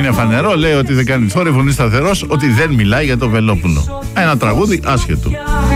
Είναι φανερό, λέει, ότι δεν κάνει θόρυβο, είναι σταθερός, ότι δεν μιλάει για το Βελόπουλο. Ένα τραγούδι άσχετο.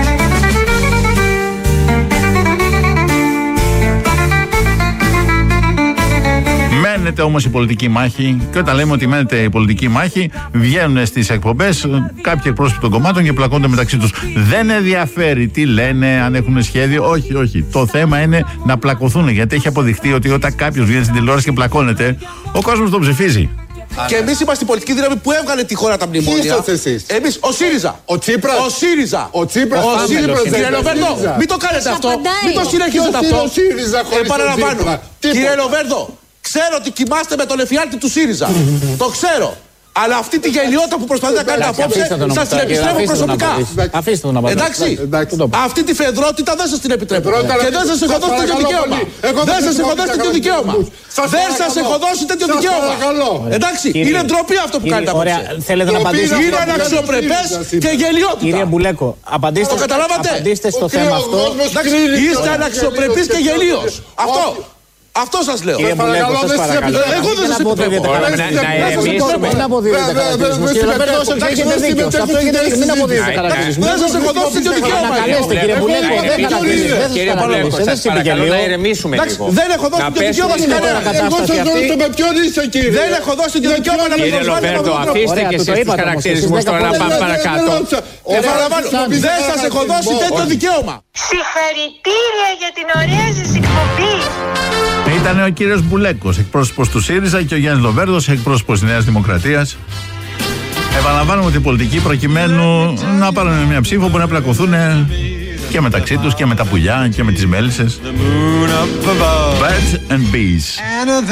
Μένεται όμως η πολιτική μάχη, και όταν λέμε ότι μένεται η πολιτική μάχη, βγαίνουν στις εκπομπές κάποιοι εκπρόσωποι των κομμάτων και πλακώνται μεταξύ τους. Δεν ενδιαφέρει τι λένε, αν έχουν σχέδιο. Όχι, όχι. Το θέμα είναι να πλακωθούν, γιατί έχει αποδειχτεί ότι όταν κάποιος βγαίνει στην τηλεόραση και πλακώνεται, ο κόσμος τον ψηφίζει. Και εμείς είμαστε η πολιτική δύναμη που έβγαλε τη χώρα τα μνημόνια. Εμείς, ο ΣΥΡΙΖΑ. Ο Τσίπρας. Ο ΣΥΡΙΖΑ. Ο Τσίπρας. Κύριε Λοβέρδο, μην το κάνετε αυτό. Μην το συνεχίζετε αυτό. Επαναλαμβάνω. Κύριε Λοβέρδο, ξέρω ότι κοιμάστε με τον εφιάλτη του ΣΥΡΙΖΑ. Το ξέρω. Αλλά αυτή τη γελιότητα που προσπαθείτε να κάνετε απόψε, σας την επιστρέφω προσωπικά. Αφήστε τον να πάρει. Εντάξει. Αυτή τη φεδρότητα δεν σας την επιτρέπω. Και δεν σας έχω δώσει τέτοιο δικαίωμα. Δεν σας έχω δώσει τέτοιο δικαίωμα. Δεν σας έχω δώσει τέτοιο δικαίωμα. Εντάξει. Είναι ντροπή αυτό που κάνετε απόψε. Θέλετε να απαντήσετε. Είναι αναξιοπρεπές και γελιότητα. Κύριε Μπουλέκο, απαντήστε στο θέμα αυτό. Είστε αναξιοπρεπείς και γελίος. Αυτό. Αυτό σας λέω. Κύριε Μπουλέκο, σας παρακαλώ. Εγώ δεν σας επιτρέπω. Μην αποδίδετε χαρακτηρισμούς. Κύριε Λοβέρδο, έχετε δίκιο. Αυτό έχετε δίκιο. Μην αποδίδετε χαρακτηρισμούς. Δεν σας έχω δώσει τέτοιο δικαίωμα. Κύριε Μπουλέκο, κύριε Μπουλέκο, σας παρακαλώ να ηρεμήσουμε λίγο. Δεν έχω δώσει τέτοιο δικαίωμα στην κανένα. Με ποιον είσαι, κύριε. Δεν έχω δώσει τέτοιο δικαίωμα να Κύριε Λοβέρδο, αφήστε και εσείς τους χαρακτηρισμούς τώρα να πάμε παρακάτω. Δεν σας έχω δώσει τέτοιο δικαίωμα. Συγχαρητήρια για την ωραία σας εκπομπή. Ήταν ο κύριος Μπουλέκος, εκπρόσωπος του ΣΥΡΙΖΑ, και ο Γιάννης Λοβέρδος, εκπρόσωπος της Νέας Δημοκρατίας. Επαναλαμβάνουμε την πολιτική προκειμένου να πάρουν μια ψήφο που να πλακωθούν και μεταξύ τους και με τα πουλιά και με τις μέλισσες. Birds and bees.